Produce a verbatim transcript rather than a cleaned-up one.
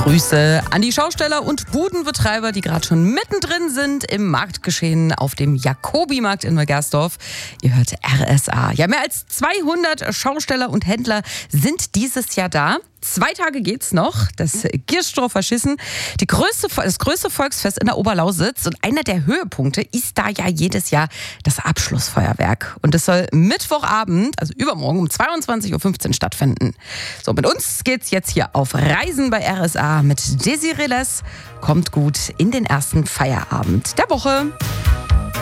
Grüße an die Schausteller und Budenbetreiber, die gerade schon mittendrin sind im Marktgeschehen auf dem Jacobi-Markt in Neugersdorf. Ihr hört R S A. Ja, mehr als zweihundert Schausteller und Händler sind dieses Jahr da. Zwei Tage geht's noch, das Giersdorfer Schissen, die größte, das größte Volksfest in der Oberlausitz. Und einer der Höhepunkte ist da ja jedes Jahr das Abschlussfeuerwerk. Und das soll Mittwochabend, also übermorgen um zweiundzwanzig Uhr fünfzehn stattfinden. So, mit uns geht's jetzt hier auf Reisen bei R S A mit Desiree Les. Kommt gut in den ersten Feierabend der Woche.